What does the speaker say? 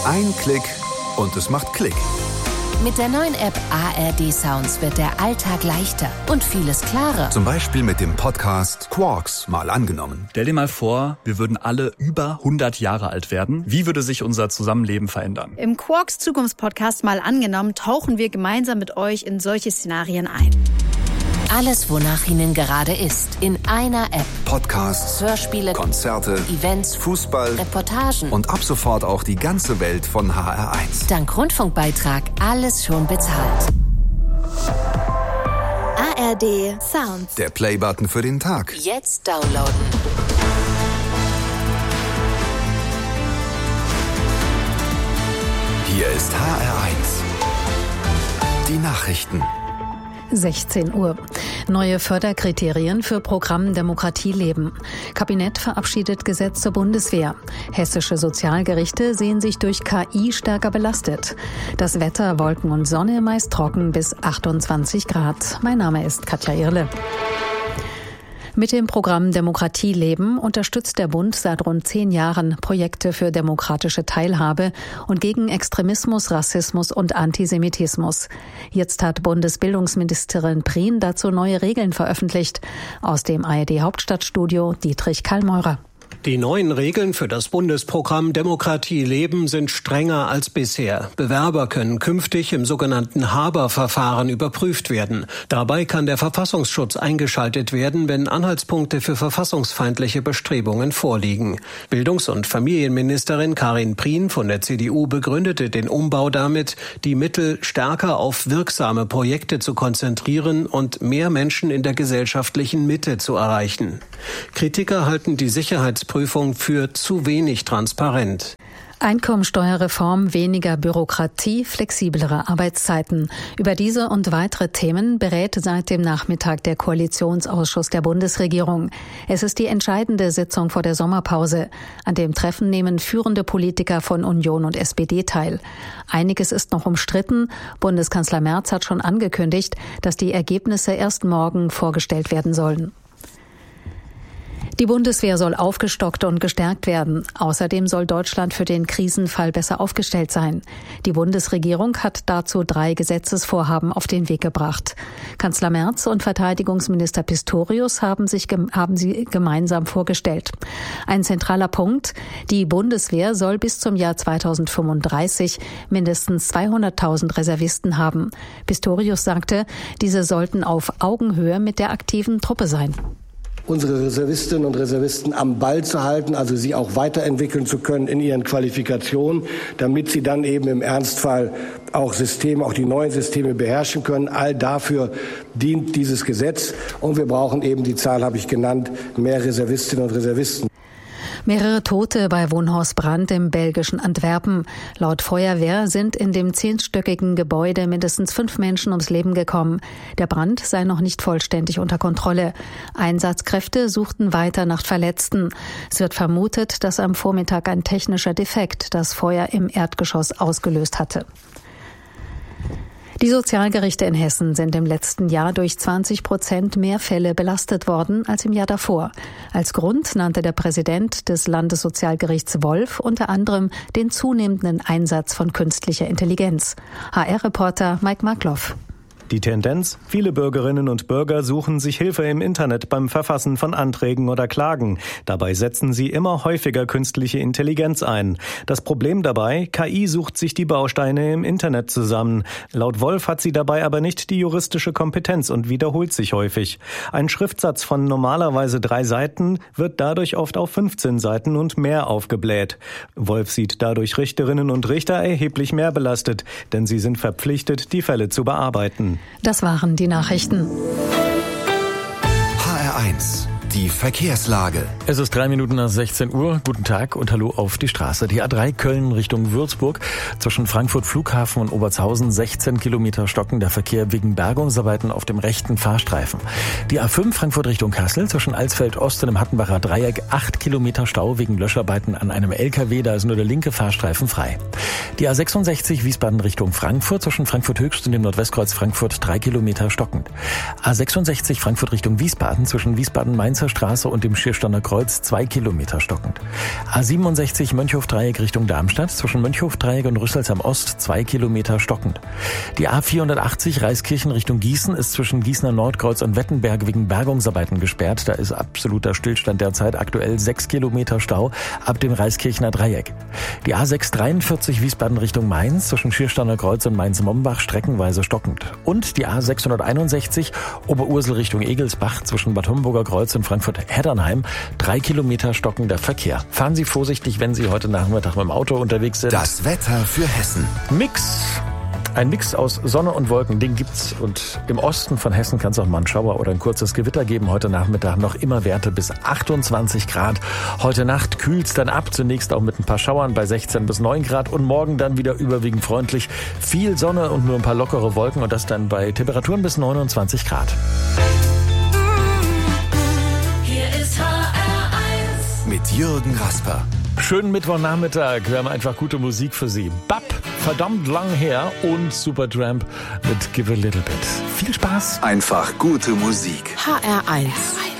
Ein Klick und es macht Klick. Mit der neuen App ARD Sounds wird der Alltag leichter und vieles klarer. Zum Beispiel mit dem Podcast Quarks mal angenommen. Stell dir mal vor, wir würden alle über 100 Jahre alt werden. Wie würde sich unser Zusammenleben verändern? Im Quarks Zukunftspodcast mal angenommen tauchen wir gemeinsam mit euch in solche Szenarien ein. Alles, wonach Ihnen gerade ist, in einer App. Podcasts, Hörspiele, Konzerte, Events, Fußball, Reportagen und ab sofort auch die ganze Welt von HR1. Dank Rundfunkbeitrag alles schon bezahlt. ARD Sounds. Der Playbutton für den Tag. Jetzt downloaden. Hier ist HR1. Die Nachrichten. 16 Uhr. Neue Förderkriterien für Programm Demokratie leben. Kabinett verabschiedet Gesetz zur Bundeswehr. Hessische Sozialgerichte sehen sich durch KI stärker belastet. Das Wetter, Wolken und Sonne, meist trocken bis 28 Grad. Mein Name ist Katja Irle. Mit dem Programm Demokratie leben unterstützt der Bund seit rund 10 Jahren Projekte für demokratische Teilhabe und gegen Extremismus, Rassismus und Antisemitismus. Jetzt hat Bundesbildungsministerin Prien dazu neue Regeln veröffentlicht. Aus dem ARD-Hauptstadtstudio Dietrich Kallmeurer. Die neuen Regeln für das Bundesprogramm Demokratie leben sind strenger als bisher. Bewerber können künftig im sogenannten Haber-Verfahren überprüft werden. Dabei kann der Verfassungsschutz eingeschaltet werden, wenn Anhaltspunkte für verfassungsfeindliche Bestrebungen vorliegen. Bildungs- und Familienministerin Karin Prien von der CDU begründete den Umbau damit, die Mittel stärker auf wirksame Projekte zu konzentrieren und mehr Menschen in der gesellschaftlichen Mitte zu erreichen. Kritiker halten die Sicherheitsprüfung für zu wenig transparent. Einkommensteuerreform, weniger Bürokratie, flexiblere Arbeitszeiten. Über diese und weitere Themen berät seit dem Nachmittag der Koalitionsausschuss der Bundesregierung. Es ist die entscheidende Sitzung vor der Sommerpause. An dem Treffen nehmen führende Politiker von Union und SPD teil. Einiges ist noch umstritten. Bundeskanzler Merz hat schon angekündigt, dass die Ergebnisse erst morgen vorgestellt werden sollen. Die Bundeswehr soll aufgestockt und gestärkt werden. Außerdem soll Deutschland für den Krisenfall besser aufgestellt sein. Die Bundesregierung hat dazu 3 Gesetzesvorhaben auf den Weg gebracht. Kanzler Merz und Verteidigungsminister Pistorius haben sie gemeinsam vorgestellt. Ein zentraler Punkt: Die Bundeswehr soll bis zum Jahr 2035 mindestens 200.000 Reservisten haben. Pistorius sagte, diese sollten auf Augenhöhe mit der aktiven Truppe sein. Unsere Reservistinnen und Reservisten am Ball zu halten, also sie auch weiterentwickeln zu können in ihren Qualifikationen, damit sie dann eben im Ernstfall auch die neuen Systeme beherrschen können. All dafür dient dieses Gesetz. Und wir brauchen eben, die Zahl habe ich genannt, mehr Reservistinnen und Reservisten. Mehrere Tote bei Wohnhausbrand im belgischen Antwerpen. Laut Feuerwehr sind in dem 10-stöckigen Gebäude mindestens 5 Menschen ums Leben gekommen. Der Brand sei noch nicht vollständig unter Kontrolle. Einsatzkräfte suchten weiter nach Verletzten. Es wird vermutet, dass am Vormittag ein technischer Defekt das Feuer im Erdgeschoss ausgelöst hatte. Die Sozialgerichte in Hessen sind im letzten Jahr durch 20% mehr Fälle belastet worden als im Jahr davor. Als Grund nannte der Präsident des Landessozialgerichts Wolf unter anderem den zunehmenden Einsatz von künstlicher Intelligenz. HR-Reporter Mike Markloff. Die Tendenz: Viele Bürgerinnen und Bürger suchen sich Hilfe im Internet beim Verfassen von Anträgen oder Klagen. Dabei setzen sie immer häufiger künstliche Intelligenz ein. Das Problem dabei: KI sucht sich die Bausteine im Internet zusammen. Laut Wolf hat sie dabei aber nicht die juristische Kompetenz und wiederholt sich häufig. Ein Schriftsatz von normalerweise 3 Seiten wird dadurch oft auf 15 Seiten und mehr aufgebläht. Wolf sieht dadurch Richterinnen und Richter erheblich mehr belastet, denn sie sind verpflichtet, die Fälle zu bearbeiten. Das waren die Nachrichten. HR1. Die Verkehrslage. Es ist 3 Minuten nach 16 Uhr. Guten Tag und hallo auf die Straße. Die A3 Köln Richtung Würzburg. Zwischen Frankfurt Flughafen und Obertshausen 16 Kilometer stockender Verkehr wegen Bergungsarbeiten auf dem rechten Fahrstreifen. Die A5 Frankfurt Richtung Kassel zwischen Alsfeld Ost und dem Hattenbacher Dreieck 8 Kilometer Stau wegen Löscharbeiten an einem LKW. Da ist nur der linke Fahrstreifen frei. Die A66 Wiesbaden Richtung Frankfurt zwischen Frankfurt Höchst und dem Nordwestkreuz Frankfurt 3 Kilometer stockend. A66 Frankfurt Richtung Wiesbaden zwischen Wiesbaden Mainz Mainzer Straße und dem Schiersteiner Kreuz 2 Kilometer stockend. A67 Mönchhof-Dreieck Richtung Darmstadt, zwischen Mönchhof-Dreieck und Rüsselsheim Ost 2 Kilometer stockend. Die A480 Reiskirchen Richtung Gießen ist zwischen Gießener Nordkreuz und Wettenberg wegen Bergungsarbeiten gesperrt. Da ist absoluter Stillstand derzeit, aktuell 6 Kilometer Stau ab dem Reiskirchener Dreieck. Die A643 Wiesbaden Richtung Mainz, zwischen Schiersteiner Kreuz und Mainz-Mombach streckenweise stockend. Und die A661 Oberursel Richtung Egelsbach, zwischen Bad Homburger Kreuz und Frankfurt-Heddernheim 3 Kilometer stockender Verkehr. Fahren Sie vorsichtig, wenn Sie heute Nachmittag mit dem Auto unterwegs sind. Das Wetter für Hessen. Ein Mix aus Sonne und Wolken, den gibt's. Und im Osten von Hessen kann es auch mal einen Schauer oder ein kurzes Gewitter geben. Heute Nachmittag noch immer Werte bis 28 Grad. Heute Nacht kühlt's dann ab, zunächst auch mit ein paar Schauern bei 16 bis 9 Grad. Und morgen dann wieder überwiegend freundlich. Viel Sonne und nur ein paar lockere Wolken. Und das dann bei Temperaturen bis 29 Grad. Hier ist HR1 Mit Jürgen Rasper. Schönen Mittwochnachmittag. Wir haben einfach gute Musik für Sie. Bab, verdammt lang her und Supertramp mit Give a Little Bit. Viel Spaß. Einfach gute Musik. HR1